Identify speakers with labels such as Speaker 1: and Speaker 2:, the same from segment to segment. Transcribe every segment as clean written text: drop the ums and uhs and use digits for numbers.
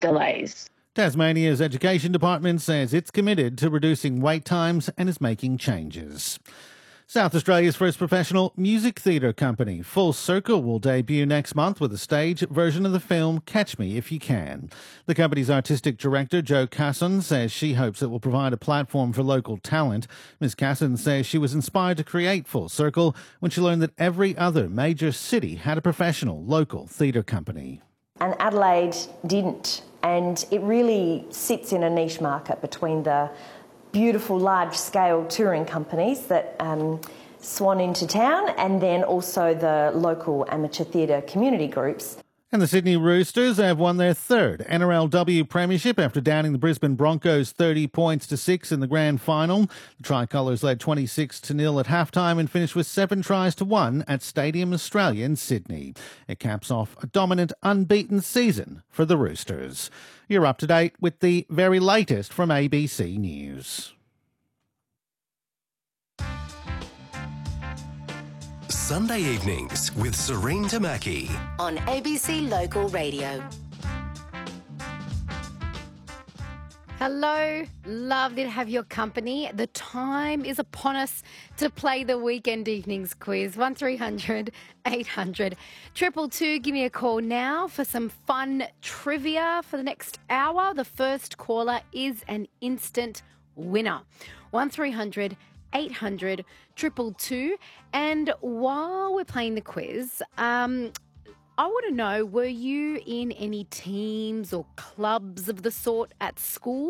Speaker 1: delays.
Speaker 2: Tasmania's Education Department says it's committed to reducing wait times and is making changes. South Australia's first professional music theatre company, Full Circle, will debut next month with a stage version of the film Catch Me If You Can. The company's artistic director, Jo Casson, says she hopes it will provide a platform for local talent. Ms Casson says she was inspired to create Full Circle when she learned that every other major city had a professional local theatre company.
Speaker 3: And Adelaide didn't, and it really sits in a niche market between the beautiful large-scale touring companies that swan into town and then also the local amateur theatre community groups.
Speaker 2: And the Sydney Roosters have won their third NRLW premiership after downing the Brisbane Broncos 30 points to 6 in the grand final. The Tricolours led 26-0 at halftime and finished with 7 tries to 1 at Stadium Australia in Sydney. It caps off a dominant, unbeaten season for the Roosters. You're up to date with the very latest from ABC News.
Speaker 4: Sunday evenings with Serene Tamaki
Speaker 5: on ABC Local Radio.
Speaker 6: Hello, lovely to have your company. The time is upon us to play the weekend evenings quiz. 1300 800 222. Give me a call now for some fun trivia for the next hour. The first caller is an instant winner. 1300 800 222. And while we're playing the quiz, I want to know, were you in any teams or clubs of the sort at school?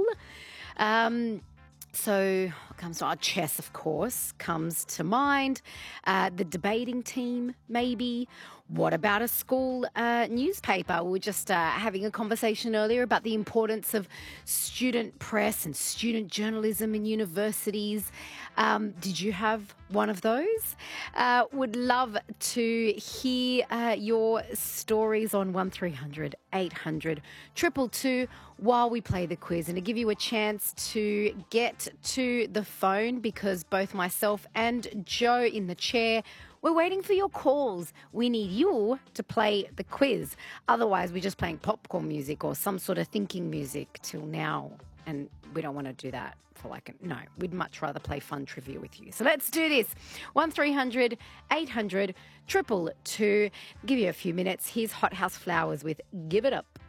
Speaker 6: So what comes to chess, of course, comes to mind. The debating team, maybe. What about a school newspaper? We were just having a conversation earlier about the importance of student press and student journalism in universities. Did you have one of those? Would love to hear your stories on 1300 800 222 while we play the quiz, and to give you a chance to get to the phone, because both myself and Joe in the chair, we're waiting for your calls. We need you to play the quiz. Otherwise, we're just playing popcorn music or some sort of thinking music till now. And we don't want to do that for no, we'd much rather play fun trivia with you. So let's do this. 1300 800 222. Give you a few minutes. Here's Hothouse Flowers with Give It Up.